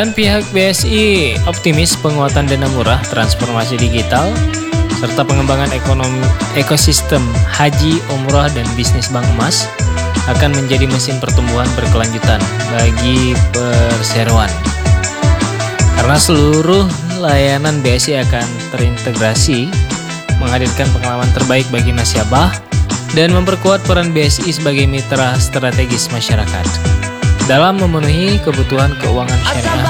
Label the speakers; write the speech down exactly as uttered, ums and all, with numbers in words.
Speaker 1: Dan pihak B S I optimis penguatan dana murah, transformasi digital, serta pengembangan ekonomi ekosistem haji, umroh, dan bisnis bank emas akan menjadi mesin pertumbuhan berkelanjutan bagi perseroan. Karena seluruh layanan B S I akan terintegrasi, menghadirkan pengalaman terbaik bagi nasabah, dan memperkuat peran B S I sebagai mitra strategis masyarakat dalam memenuhi kebutuhan keuangan syariah